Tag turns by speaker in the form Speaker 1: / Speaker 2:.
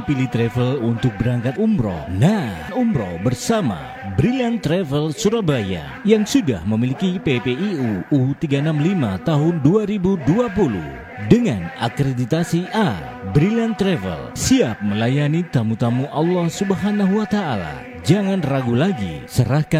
Speaker 1: pilih travel untuk berangkat umroh? Nah, umroh bersama Brilliant Travel Surabaya yang sudah memiliki PPIU U365 tahun 2020 dengan akreditasi A. Brilliant Travel siap melayani tamu-tamu Allah Subhanahu wa Ta'ala. Jangan ragu lagi, serahkan